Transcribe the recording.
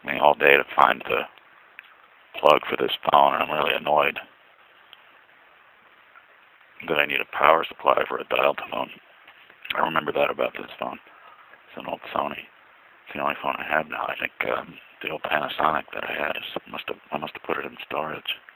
me all day to find the plug for this phone, and I'm really annoyed that I need a power supply for a dial tone. I remember that about this phone. It's an old Sony. It's the only phone I have now. I think the old Panasonic that I had I must have put it in storage.